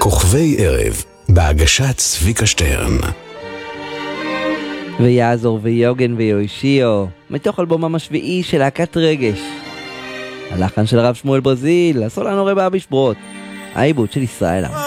כוכבי ערב, בהגשת צביקה שטרן. ויעזור ויוגן ויושיו, מתוך אלבומם השביעי של להקת רגש. הלחן של הרב שמואל ברזיל, הסולן אורי באביש ברוט, העיבוד של ישראל.